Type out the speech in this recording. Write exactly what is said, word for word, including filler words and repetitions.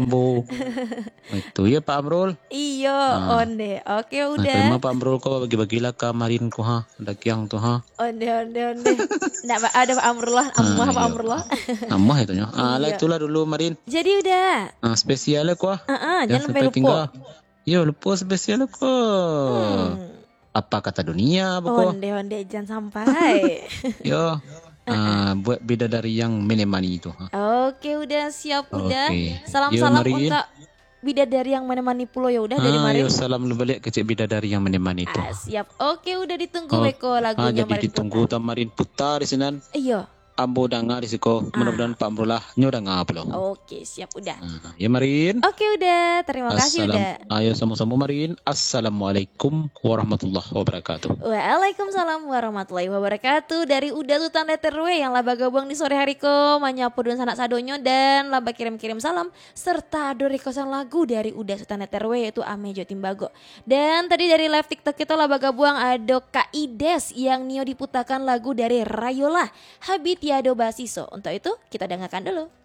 Kimbo. Itu ya Pak Amrul. Iyo, Ah. onde. Oke Nah, udah. terima Pak Amrul kau bagi-bagilah kamarin ko ha. Dakyang to ha. Onde onde onde. Nggak Pak, ada Pak Amrullah, amuah Ah, Pak iya. Amrullah. Amuah itu nya. Ah, lah Iya. itulah dulu Marin. Jadi udah. Ah, spesialnya ko. Heeh, jangan sampai sampai lupa. tinggal. Yo, lupa spesialnya ko. Hmm. Apa kata dunia boko? Onde onde jangan sampai. Yo. Ah, buat bidadari yang menemani itu. Ha. Oke udah siap udah. Oke. Salam-salam Yo, Marin. untuk bidadari yang menemani pulau ya udah dari Ah, Marin. yo, salam lu balik ke Cik Bidadari yang menemani itu. Ah, siap. Oke udah ditunggu Oh, Beko Ah, lagunya jadi Marin ditunggu putar. tamarin putar di sini. Iya. Ambo dengar di siko. Ah. Mudah-mudahan Pak Amrul lah nyoda ngaplo. Oke siap udah. Ah, ya Marin. Oke udah. Terima kasih Assalam. udah. Ayo sama-sama Marin. Assalamualaikum warahmatullahi wabarakatuh. Waalaikumsalam warahmatullahi wabarakatuh. Dari Uda Tutan Leterwe yang laba gabung di sore hari ko Manyapu dan sanak sadonyo dan laba kirim-kirim salam serta do requestan lagu dari Uda Tutan Leterwe yaitu Amejo Timbago. Dan tadi dari live TikTok kita laba gabung ada Kak Ides yang Nio diputakan lagu dari Rayola Habitiado Basiso. Untuk itu kita dengarkan dulu.